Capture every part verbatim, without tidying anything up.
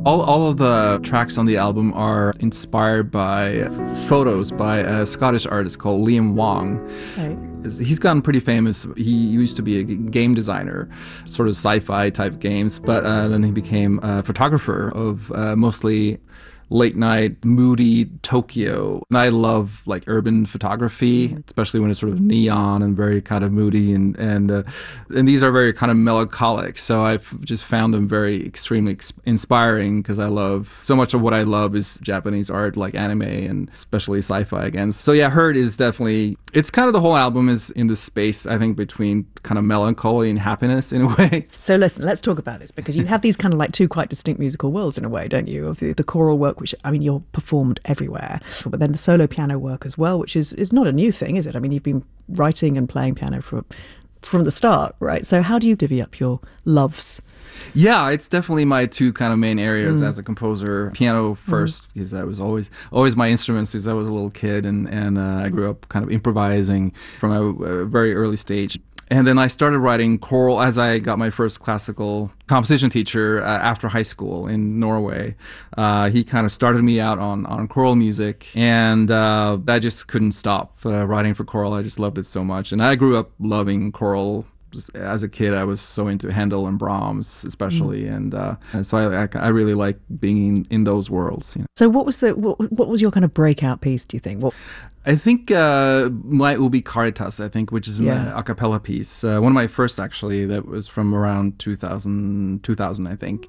All, all of the tracks on the album are inspired by photos by a Scottish artist called Liam Wong. Right. He's gotten pretty famous. He used to be a game designer, sort of sci-fi type games, but uh, then he became a photographer of uh, mostly late night, moody Tokyo. And I love like urban photography, especially when it's sort of neon and very kind of moody, and and uh, and these are very kind of melancholic. So I've just found them very extremely ex- inspiring because I love so much of what I love is Japanese art, like anime and especially sci-fi again. So yeah, Hurt is definitely, it's kind of the whole album is in the space, I think, between kind of melancholy and happiness in a way. So listen, let's talk about this, because you have these kind of like two quite distinct musical worlds in a way, don't you? Of the, the choral work, which, I mean, you're performed everywhere, but then the solo piano work as well, which is, is not a new thing, is it? I mean, you've been writing and playing piano for, from the start, right? So how do you divvy up your loves? Yeah, it's definitely my two kind of main areas mm. as a composer. Piano first, mm. because that was always always my instrument since I was a little kid, and, and uh, I grew up kind of improvising from a, a very early stage. And then I started writing choral as I got my first classical composition teacher uh, after high school in Norway. Uh, he kind of started me out on, on choral music, and uh, I just couldn't stop uh, writing for choral. I just loved it so much. And I grew up loving choral. As a kid, I was so into Handel and Brahms, especially, mm. and uh, and so I, I, I really like being in, in those worlds. You know? So, what was the what, what was your kind of breakout piece? Do you think? What? I think uh, my Ubi Caritas, I think, which is an yeah. a cappella piece. Uh, one of my first, actually, that was from around two thousand, two thousand, I think.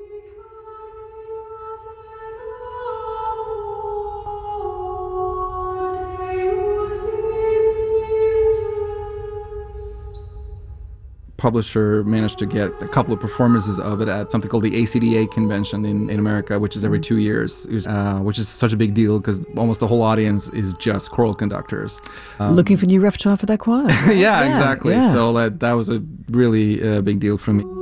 Publisher managed to get a couple of performances of it at something called the A C D A convention in, in America, which is every two years, uh, which is such a big deal because almost the whole audience is just choral conductors. Um, Looking for new repertoire for that choir. Right? yeah, yeah, exactly. Yeah. So that, that was a really uh, big deal for me.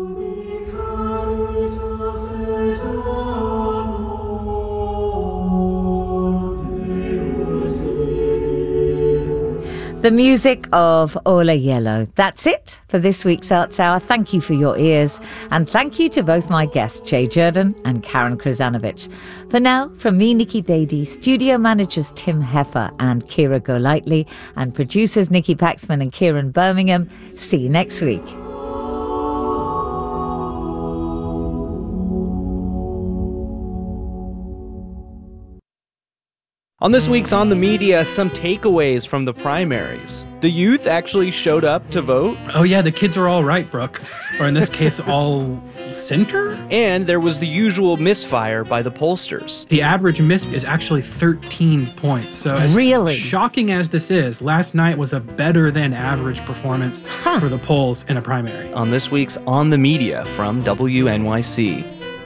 The music of Ola Yellow. That's it for this week's Arts Hour. Thank you for your ears, and thank you to both my guests, Jay Jordan and Karen Krzanovich. For now, from me, Nikki Beatty, studio managers Tim Heffer and Kira Golightly, and producers Nikki Paxman and Kieran Birmingham, see you next week. On this week's On the Media, some takeaways from the primaries. The youth actually showed up to vote. Oh yeah, the kids are all right, Brooke. Or in this case, all center? And there was the usual misfire by the pollsters. The average miss is actually thirteen points. So as really shocking as this is, last night was a better than average performance huh. for the polls in a primary. On this week's On the Media from W N Y C.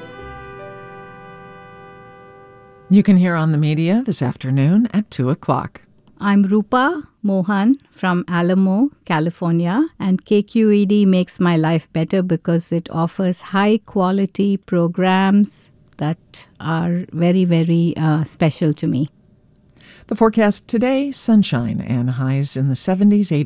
You can hear On the Media this afternoon at two o'clock. I'm Rupa Mohan from Alamo, California, and K Q E D makes my life better because it offers high-quality programs that are very, very uh, special to me. The forecast today, sunshine and highs in the seventies,